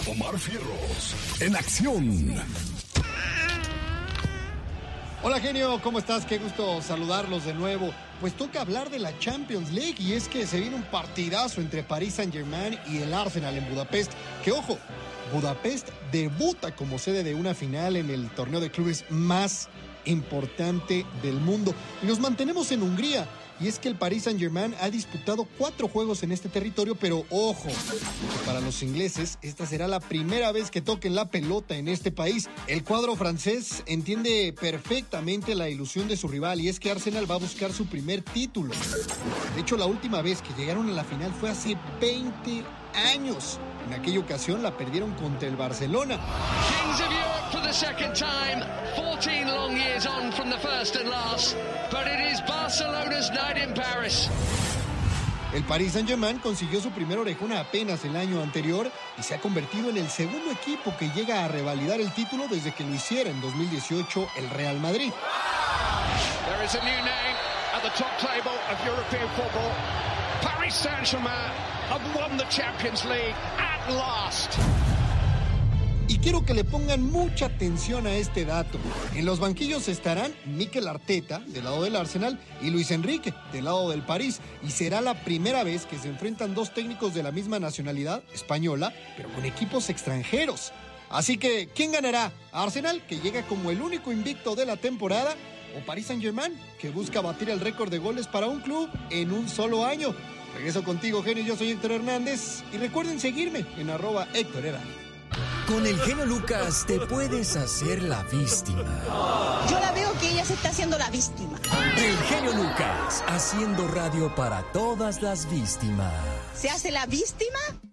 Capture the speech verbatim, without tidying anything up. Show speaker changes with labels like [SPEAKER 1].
[SPEAKER 1] Omar Fierros, en acción.
[SPEAKER 2] Hola genio, ¿cómo estás? Qué gusto saludarlos de nuevo. Pues toca hablar de la Champions League y es que se viene un partidazo entre Paris Saint-Germain y el Arsenal en Budapest. Que ojo, Budapest debuta como sede de una final en el torneo de clubes más importante del mundo. Y nos mantenemos en Hungría. Y es que el Paris Saint-Germain ha disputado cuatro juegos en este territorio, pero ojo, que para los ingleses esta será la primera vez que toquen la pelota en este país. El cuadro francés entiende perfectamente la ilusión de su rival y es que Arsenal va a buscar su primer título. De hecho, la última vez que llegaron a la final fue hace veinte años. En aquella ocasión la perdieron contra el Barcelona.
[SPEAKER 3] Kings of Europe for the second time, fourteen long years on from the first and last, but it is Barcelona's night in Paris.
[SPEAKER 2] El Paris Saint-Germain consiguió su primer orejona apenas el año anterior y se ha convertido en el segundo equipo que llega a revalidar el título desde que lo hiciera en dos mil dieciocho el Real Madrid.
[SPEAKER 4] There is a new name at the top table of European football. Paris Saint-Germain have won the Champions League at last.
[SPEAKER 2] Y quiero que le pongan mucha atención a este dato. En los banquillos estarán Mikel Arteta, del lado del Arsenal, y Luis Enrique, del lado del París. Y será la primera vez que se enfrentan dos técnicos de la misma nacionalidad, española, pero con equipos extranjeros. Así que, ¿quién ganará? ¿Arsenal, que llega como el único invicto de la temporada? ¿O Paris Saint-Germain, que busca batir el récord de goles para un club en un solo año? Regreso contigo, genio. Yo soy Héctor Hernández. Y recuerden seguirme en arroba Héctor Hernández.
[SPEAKER 5] Con el genio Lucas te puedes hacer la víctima.
[SPEAKER 6] Yo la veo que ella se está haciendo la víctima.
[SPEAKER 5] El genio Lucas, haciendo radio para todas las víctimas.
[SPEAKER 6] ¿Se hace la víctima?